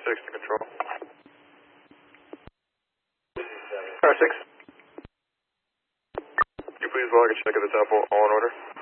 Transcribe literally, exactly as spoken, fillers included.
six to control. Tower six. Could you please log a check of this apple all in order?